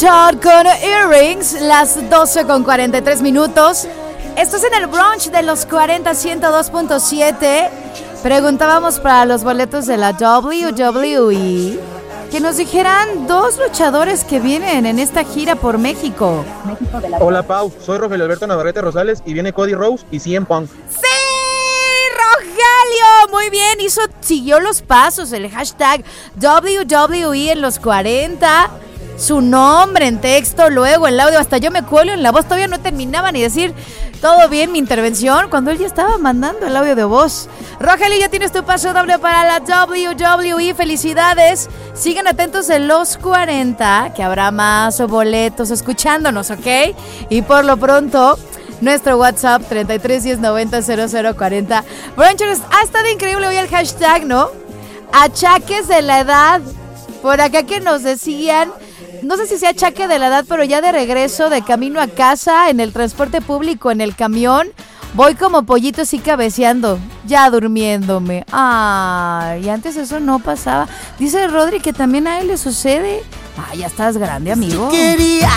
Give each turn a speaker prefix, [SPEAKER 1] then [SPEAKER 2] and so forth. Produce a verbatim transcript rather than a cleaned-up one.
[SPEAKER 1] Todd con Earrings, las doce con cuarenta y tres minutos. Esto es en el brunch de los cuarenta, ciento dos punto siete. Preguntábamos para los boletos de la W W E que nos dijeran dos luchadores que vienen en esta gira por México.
[SPEAKER 2] Hola Pau, soy Rogelio Alberto Navarrete Rosales y viene Cody Rhodes y C M Punk.
[SPEAKER 1] ¡Sí! ¡Rogelio! Muy bien, hizo, siguió los pasos, el hashtag W W E en los cuarenta. Su nombre en texto, luego el audio, hasta yo me cuelo en la voz, todavía no terminaba ni decir todo bien mi intervención, cuando él ya estaba mandando el audio de voz. Rogelio, ya tienes tu paso doble para la W W E, felicidades. Sigan atentos en los cuarenta, que habrá más boletos escuchándonos, ¿ok? Y por lo pronto, nuestro WhatsApp treinta y tres, diez, noventa, cero cero cuarenta. Brunchers, ha estado increíble hoy el hashtag, ¿no? Achaques de la edad. Por acá que nos decían, no sé si sea achaque de la edad, pero ya de regreso, de camino a casa, en el transporte público, en el camión, voy como pollito así cabeceando, ya durmiéndome. Ay, antes eso no pasaba. Dice Rodri que también a él le sucede. Ay, ya estás grande, amigo.